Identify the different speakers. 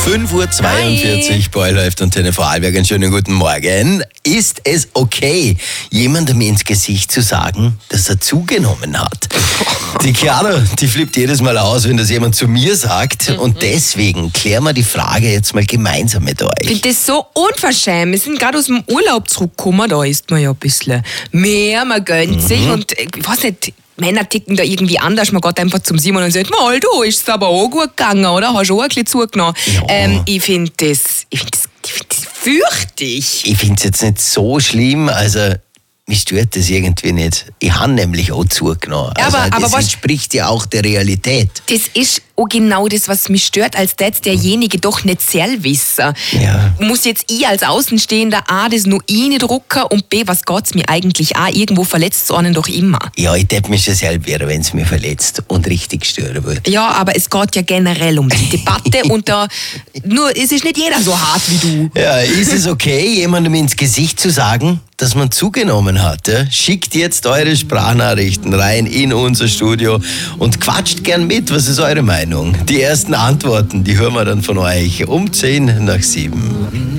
Speaker 1: 5:42 Uhr, Ball läuft Antenne Vorarlberg. Einen schönen guten Morgen. Ist es okay, jemandem ins Gesicht zu sagen, dass er zugenommen hat? Die Chiara, die flippt jedes Mal aus, wenn das jemand zu mir sagt. Und deswegen klären wir die Frage jetzt mal gemeinsam mit euch.
Speaker 2: Ich finde das so unverschämt. Wir sind gerade aus dem Urlaub zurückgekommen, da isst man ja ein bisschen mehr, man gönnt sich und ich weiß nicht, Männer ticken da irgendwie anders. Man geht einfach zum Simon und sagt, mal, du, ist es aber auch gut gegangen, oder? Hast du auch ein bisschen zugenommen?
Speaker 1: Ja.
Speaker 2: Ich finde das fürchtig.
Speaker 1: Ich finde es jetzt nicht so schlimm, also mich stört das irgendwie nicht. Ich habe nämlich auch zugenommen.
Speaker 2: Ja,
Speaker 1: also,
Speaker 2: aber
Speaker 1: das
Speaker 2: was-
Speaker 1: entspricht ja auch der Realität.
Speaker 2: Das ist auch genau das, was mich stört, als derjenige doch nicht selber wissen.
Speaker 1: Ja.
Speaker 2: Muss jetzt ich als Außenstehender A, das nur ich nicht drucken und B, was geht's mir eigentlich an? Irgendwo verletzt es einen doch immer.
Speaker 1: Ja, ich täte mich schon selber, wenn es mich verletzt und richtig stören würde.
Speaker 2: Ja, aber es geht ja generell um die Debatte und da, nur es ist nicht jeder so hart wie du.
Speaker 1: Ja, ist es okay, jemandem ins Gesicht zu sagen, dass man zugenommen hat? Ja? Schickt jetzt eure Sprachnachrichten rein in unser Studio und quatscht gern mit. Was ist eure Meinung? Die ersten Antworten, die hören wir dann von euch um 10 nach 7.